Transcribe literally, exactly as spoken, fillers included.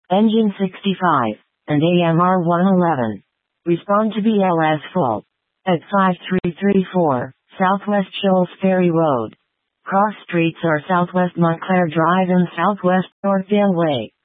Engine sixty-five, and A M R one eleven. Respond to B L S fault. At five three three four, Southwest Shoals Ferry Road. Cross streets are Southwest Montclair Drive and Southwest Northdale Way.